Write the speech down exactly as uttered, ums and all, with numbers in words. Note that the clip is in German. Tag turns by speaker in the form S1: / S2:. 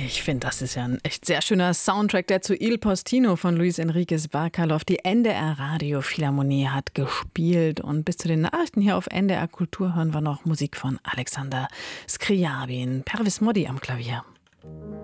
S1: Ich finde, das ist ja ein echt sehr schöner Soundtrack, der zu Il Postino von Luis Enriquez Bacalov. Die N D R Radio Philharmonie hat gespielt. Und bis zu den Nachrichten hier auf N D R Kultur hören wir noch Musik von Alexander Scriabin. Pervis Modi am Klavier.